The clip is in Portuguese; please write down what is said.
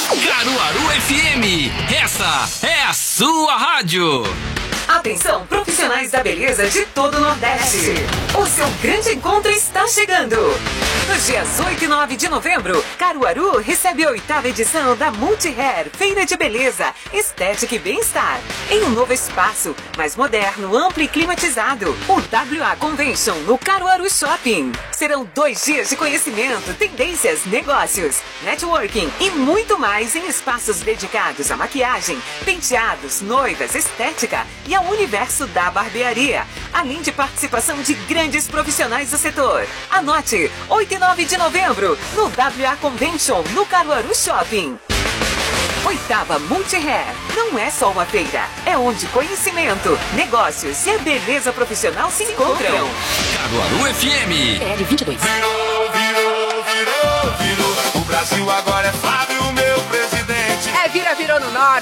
Caruaru FM, essa é a sua rádio. Atenção, profissionais da beleza de todo o Nordeste. O seu grande encontro está chegando. Nos dias 8 e 9 de novembro, Caruaru recebe a 8ª edição da Multi-Hair, Feira de Beleza, Estética e Bem-Estar. Em um novo espaço, mais moderno, amplo e climatizado. O WA Convention no Caruaru Shopping. Serão 2 dias de conhecimento, tendências, negócios, networking e muito mais em espaços dedicados à maquiagem, penteados, noivas, estética e ao universo da barbearia, além de participação de grandes profissionais do setor. Anote, 8 e 9 de novembro, no WA Convention, no Caruaru Shopping. 8ª Multi-Hair não é só uma feira, é onde conhecimento, negócios e a beleza profissional se encontram. Caruaru FM. PL22. Virou. O Brasil agora é Flávio, meu presidente. Virou no Norte.